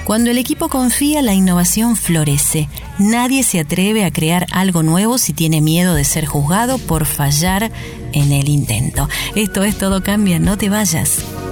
Cuando el equipo confía, la innovación florece. Nadie se atreve a crear algo nuevo si tiene miedo de ser juzgado por fallar en el intento. Esto es Todo Cambia, no te vayas.